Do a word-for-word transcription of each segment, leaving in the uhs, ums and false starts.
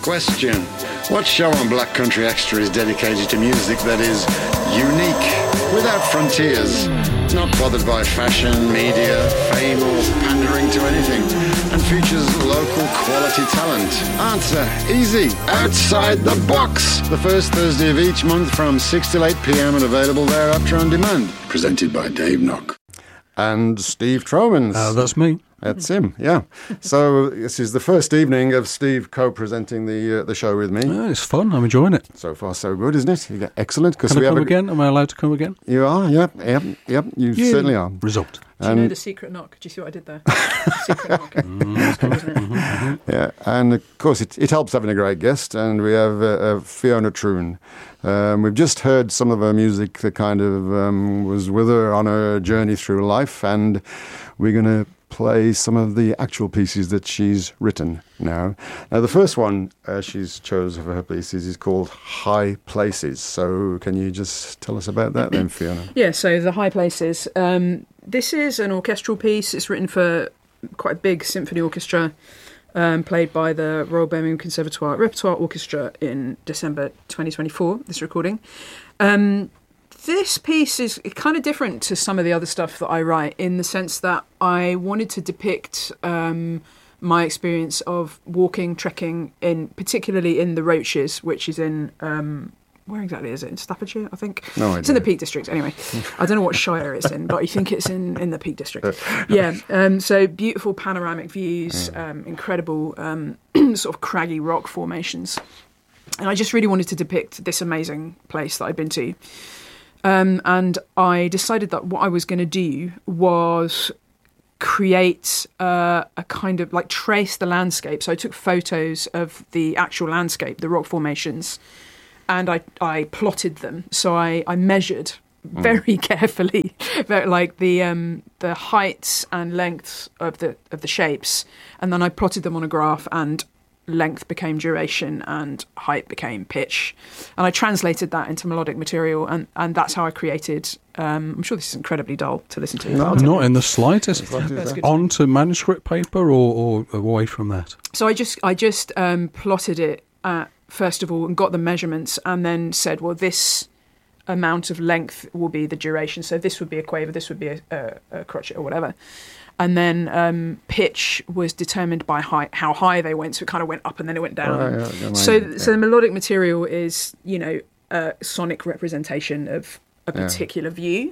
Question: what show on Black Country Extra is dedicated to music that is unique, without frontiers, not bothered by fashion, media, fame or pandering to anything, and features local quality talent? Answer: easy. Outside the Box. The first Thursday of each month from six till eight p.m. and available thereafter on demand. Presented by Dave Knock. And Steve Tromans. Uh, that's me. That's him, yeah. So this is the first evening of Steve co-presenting the uh, the show with me. Oh, it's fun. I'm enjoying it. So far, so good, isn't it? You get excellent. Can I we come have a, again? Am I allowed to come again? You are, yep, yep, yep. You Yeah. certainly are. Result. Do you know the secret knock? Do you see what I did there? Secret knock. That's good, isn't it? Yeah, and of course it, it helps having a great guest, and we have uh, uh, Fiona Troon. Um, we've just heard some of her music that kind of um, was with her on her journey through life, and we're going to play some of the actual pieces that she's written now. Now, the first one uh, she's chosen for her pieces is called High Places. So can you just tell us about that then, Fiona? Yeah, so the High Places. Um, this is an orchestral piece. It's written for quite a big symphony orchestra, um, played by the Royal Birmingham Conservatoire Repertoire Orchestra in December twenty twenty-four, this recording. Um, This piece is kind of different to some of the other stuff that I write in the sense that I wanted to depict um, my experience of walking, trekking, in particularly in the Roaches, which is in, um, where exactly is it? In Staffordshire, I think? No idea. It's in the Peak District, anyway. I don't know what shire it's in, but I think it's in, in the Peak District. Yeah, um, so beautiful panoramic views, um, incredible um, sort of craggy rock formations. And I just really wanted to depict this amazing place that I'd been to. Um, and I decided that what I was going to do was create uh, a kind of like trace the landscape. So I took photos of the actual landscape, the rock formations, and I, I plotted them. So I, I measured very mm. carefully, like the um, the heights and lengths of the of the shapes, and then I plotted them on a graph, and length became duration and height became pitch, and I translated that into melodic material, and, and that's how I created um, I'm sure this is incredibly dull to listen to. No, not in the slightest. Onto manuscript paper or, or away from that? So I just I just um, plotted it at, first of all, and got the measurements, and then said, well, this amount of length will be the duration, so this would be a quaver, this would be a, a, a crotchet or whatever. And then um, pitch was determined by high, how high they went, so it kind of went up and then it went down. Oh, yeah, yeah, so, yeah. so the melodic material is, you know, a sonic representation of a Yeah. particular view.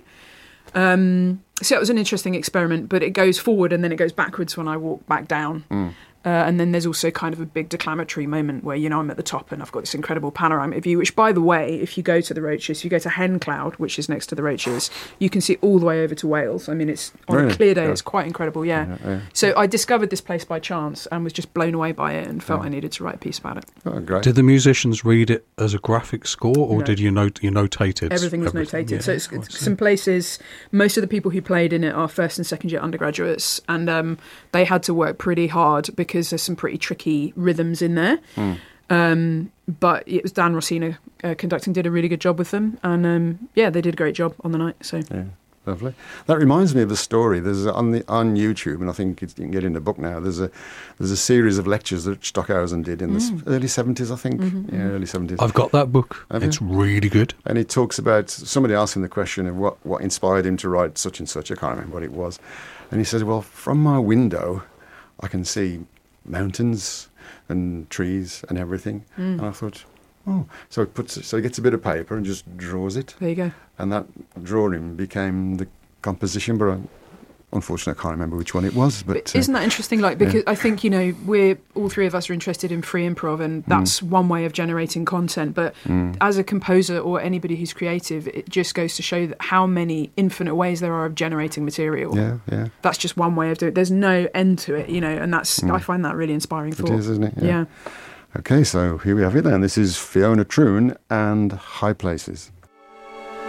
Um, so it was an interesting experiment, but it goes forward and then it goes backwards when I walk back down. Mm. Uh, and then there's also kind of a big declamatory moment where, you know, I'm at the top and I've got this incredible panoramic view, which, by the way, if you go to the Roaches, if you go to Hen Cloud, which is next to the Roaches, you can see all the way over to Wales. I mean, it's on Really? a clear day, Yeah. it's quite incredible, yeah. Yeah, yeah. So I discovered this place by chance and was just blown away by it and felt Yeah. I needed to write a piece about it. Oh, great. Did the musicians read it as a graphic score, or No. did you note you notated? Everything was notated. Yeah, so it's, I it's see. some places, most of the people who played in it are first and second year undergraduates, and um, they had to work pretty hard because there's some pretty tricky rhythms in there. Mm. Um, but it was Dan Rossina uh, conducting, did a really good job with them, and um, yeah, they did a great job on the night. So Yeah, lovely. That reminds me of a story. There's a, on the on YouTube, and I think it's, you can get in the book now. There's a there's a series of lectures that Stockhausen did in the s- early seventies, I think. Mhm, Yeah, mhm. early seventies. I've got that book. Have you? It's really good. And he talks about somebody asking the question of what, what inspired him to write such and such. I can't remember what it was. And he says, well, from my window, I can see mountains and trees and everything. Mm. And I thought, oh. So he puts, so he gets a bit of paper and just draws it. there you go. And that drawing became the composition, but I, unfortunately I can't remember which one it was. But, But isn't that interesting? Like, because I think, you know, we're all three of us are interested in free improv, and that's one way of generating content. But Mm. as a composer or anybody who's creative, it just goes to show that how many infinite ways there are of generating material. yeah, yeah, That's just one way of doing it. There's no end to it, you know, and that's I find that really inspiring it thought. is, isn't it? Yeah. Okay, so here we have it then. This is Fiona Troon and High Places.